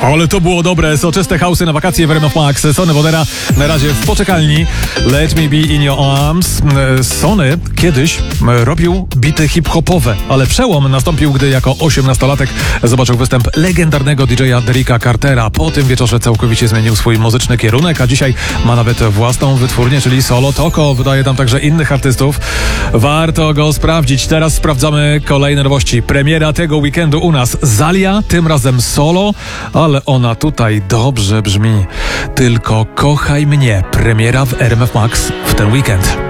Ale to było dobre, soczyste house'y na wakacje w RMF Max. Sonny Wodera na razie w poczekalni. Let me be in your arms. Sonny kiedyś robił bity hip-hopowe, ale przełom nastąpił, gdy jako 18-latek zobaczył występ legendarnego DJ-a Derricka Cartera. Po tym wieczorze całkowicie zmienił swój muzyczny kierunek, a dzisiaj ma nawet własną wytwórnię, czyli Solo Toko. Wydaje tam także innych artystów. Warto go sprawdzić. Teraz sprawdzamy kolejne nowości. Premiera tego weekendu u nas. Zalia, tym razem solo, ale ona tutaj dobrze brzmi. Tylko kochaj mnie. Premiera w RMF Max w ten weekend.